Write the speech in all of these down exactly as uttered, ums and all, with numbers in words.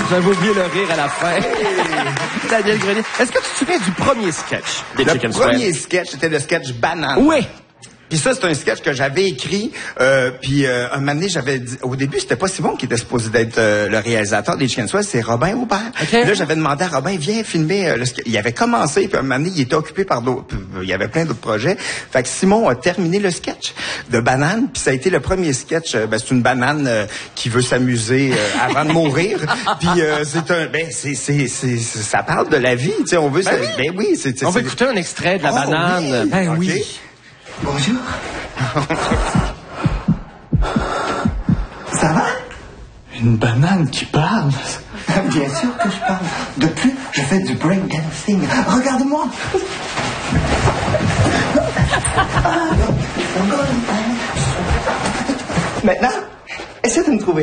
J'avais oublié le rire à la fin. Daniel Grenier. Est-ce que tu te souviens du premier sketch des Chicken Swell? Le premier sketch, c'était le sketch Banane. Oui. Puis ça, c'est un sketch que j'avais écrit. Euh, puis euh, un moment donné, j'avais dit... Au début, c'était pas Simon qui était supposé d'être euh, le réalisateur des Chicken Swell, c'est Robin Aubert. Okay. Là, j'avais demandé à Robin, viens filmer euh, le sketch. Il avait commencé, puis un moment donné, il était occupé par d'autres... Il y avait plein d'autres projets. Fait que Simon a terminé le sketch de Banane, puis ça a été le premier sketch. Euh, ben, c'est une banane euh, qui veut s'amuser euh, avant de mourir. Puis euh, c'est un... Ben, c'est, c'est, c'est, c'est... Ça parle de la vie, tu sais, on veut... Ben, ça, oui. ben oui, c'est... c'est on va écouter un extrait de la oh, banane. Oui. Ben okay. oui. Bonjour. Ça va? Une banane qui parle? Bien sûr que je parle. De plus, je fais du breakdancing. Regarde-moi. Maintenant, essaie de me trouver.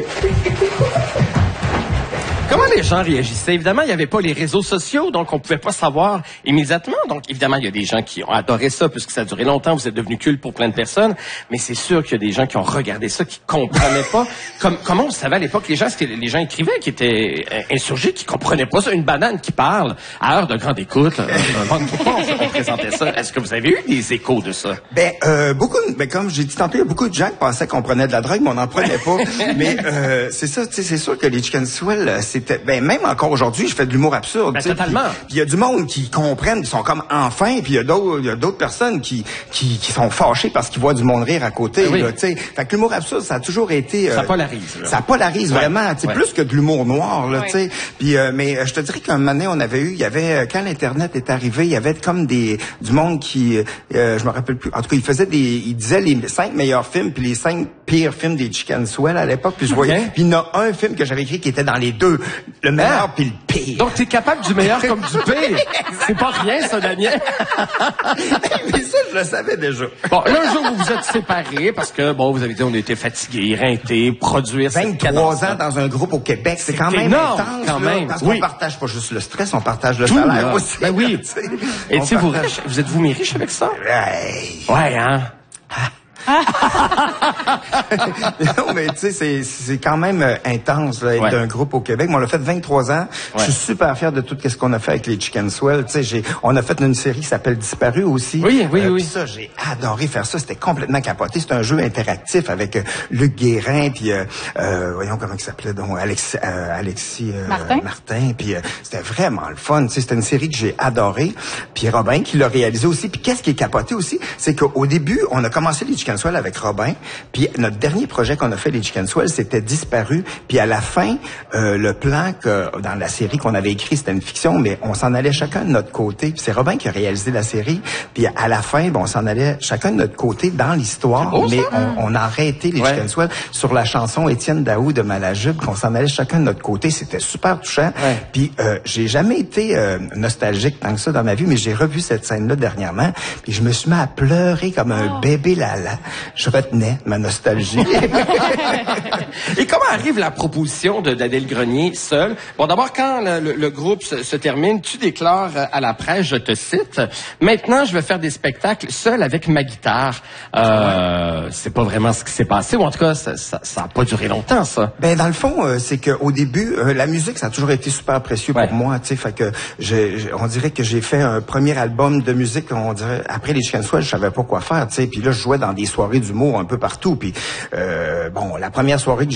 Comment les gens réagissaient? Évidemment, il n'y avait pas les réseaux sociaux, donc on pouvait pas savoir immédiatement. Donc, évidemment, il y a des gens qui ont adoré ça, puisque ça a duré longtemps, vous êtes devenu culte pour plein de personnes. Mais c'est sûr qu'il y a des gens qui ont regardé ça, qui comprenaient pas. Comme, comment on savait à l'époque, les gens, ce que les gens écrivaient, qui étaient insurgés, qui comprenaient pas ça. Une banane qui parle, à heure de grande écoute, là, pourquoi on, on présentait ça? Est-ce que vous avez eu des échos de ça? Ben, euh, beaucoup, ben, comme j'ai dit tantôt, il y a beaucoup de gens qui pensaient qu'on prenait de la drogue, mais on n'en prenait pas. Mais, euh, c'est ça, tu sais, c'est sûr que les Chicken Swell, c'était, ben, même encore aujourd'hui, je fais de l'humour absurde. Ben, totalement. Puis il y a du monde qui comprennent, qui sont comme enfin, puis il y a d'autres, il y a d'autres personnes qui, qui, qui sont fâchées parce qu'ils voient du monde rire à côté, ben oui. là, tu sais. Fait que l'humour absurde, ça a toujours été, euh, ça polarise, là. Ça polarise ouais. vraiment, tu sais, ouais. plus que de l'humour noir, là, ouais. tu sais. Puis, euh, mais euh, je te dirais qu'un moment donné, on avait eu, il y avait, quand l'Internet est arrivé, il y avait comme des, du monde qui, euh, je me rappelle plus, en tout cas, il faisait des, il disait les cinq meilleurs films, puis les cinq pires films des Chicken Swell à l'époque, puis je voyais, okay. puis il y en a un film que j'avais écrit qui était dans les deux, le meilleur ah. puis le pire. Donc, t'es capable du meilleur comme du pire. C'est pas rien, ça, Daniel. Mais ça, je le savais déjà. Bon, là, un jour, vous vous êtes séparés parce que, bon, vous avez dit, on était fatigués, éreintés, produire vingt-trois ans dans un groupe au Québec, c'est quand même énorme, intense, quand là, même. parce Oui. qu'on partage pas juste le stress, on partage le Tout, salaire là. aussi. Ben oui. Et tu sais, vous, partage... vous êtes-vous mis riche avec ça? Hey. Ouais, hein? Non, mais tu sais, c'est, c'est quand même euh, intense là, être ouais. d'un groupe au Québec. Mais on l'a fait vingt-trois ans. Ouais. Je suis super fier de tout ce qu'on a fait avec les Chicken Swell. Tu sais, j'ai, on a fait une série qui s'appelle Disparu aussi. Oui, oui, euh, oui. Puis ça, j'ai adoré faire ça. C'était complètement capoté. C'est un jeu interactif avec euh, Luc Guérin, puis euh, euh, voyons comment il s'appelait donc Alexis, euh, Alexis euh, Martin. Martin. Puis euh, c'était vraiment le fun. Tu sais, c'était une série que j'ai adorée. Puis Robin qui l'a réalisé aussi. Puis qu'est-ce qui est capoté aussi, c'est qu'au début, on a commencé les Chicken Swell avec Robin. Puis notre dernier projet qu'on a fait, les Chicken Swell, c'était Disparu. Puis à la fin, euh, le plan que dans la série qu'on avait écrit, c'était une fiction, mais on s'en allait chacun de notre côté. Puis c'est Robin qui a réalisé la série. Puis à la fin, bon, on s'en allait chacun de notre côté dans l'histoire, beau, mais ça. on, on a arrêté les ouais. Chicken Swell sur la chanson Étienne Daou de Malajube, qu'on s'en allait chacun de notre côté. C'était super touchant. Ouais. Puis euh, j'ai jamais été euh, nostalgique tant que ça dans ma vie, mais j'ai revu cette scène-là dernièrement. Puis je me suis mis à pleurer comme un oh. bébé lala. Je retenais ma nostalgie. Et comment arrive la proposition de d'Adèle Grenier seule? Bon, d'abord, quand le, le, le groupe se, se termine, tu déclares à la presse, je te cite, « Maintenant, je vais faire des spectacles seul avec ma guitare. Euh, » ouais. C'est pas vraiment ce qui s'est passé, ou en tout cas, ça ça, ça a pas duré longtemps, ça. Ben dans le fond, euh, c'est qu'au début, euh, la musique, ça a toujours été super précieux ouais. pour moi, tu sais, fait que j'ai, j'ai, on dirait que j'ai fait un premier album de musique, on dirait, après les Chicken Swell, je savais pas quoi faire, tu sais, puis là, je jouais dans des soirées d'humour un peu partout, puis euh, bon, la première soirée que